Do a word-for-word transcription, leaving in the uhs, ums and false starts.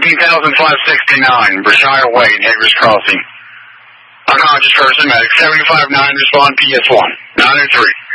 nineteen thousand five hundred sixty-nine, Berkshire Way, Neighbors Crossing. Unconscious person, medic seventy-five nine, respond P S one. nine oh three.